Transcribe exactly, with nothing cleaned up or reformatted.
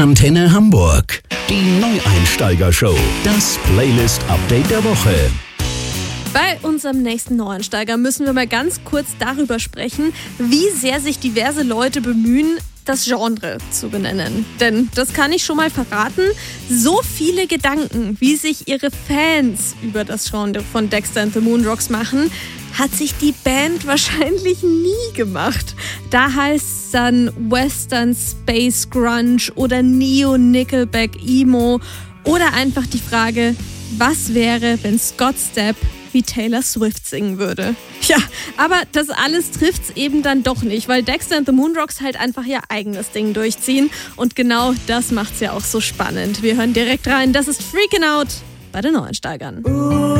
Antenne Hamburg. Die Neueinsteiger-Show. Das Playlist-Update der Woche. Bei unserem nächsten Neueinsteiger müssen wir mal ganz kurz darüber sprechen, wie sehr sich diverse Leute bemühen, das Genre zu benennen. Denn, das kann ich schon mal verraten, so viele Gedanken, wie sich ihre Fans über das Genre von Dexter and the Moonrocks machen, hat sich die Band wahrscheinlich nie gemacht. Da heißt es dann Western Space Grunge oder Neo Nickelback Emo oder einfach die Frage, was wäre, wenn Scott Stapp wie Taylor Swift singen würde. Ja, aber das alles trifft's eben dann doch nicht, weil Dexter and the Moonrocks halt einfach ihr eigenes Ding durchziehen und genau das macht's ja auch so spannend. Wir hören direkt rein, das ist Freakin' Out bei den Neueinsteigern.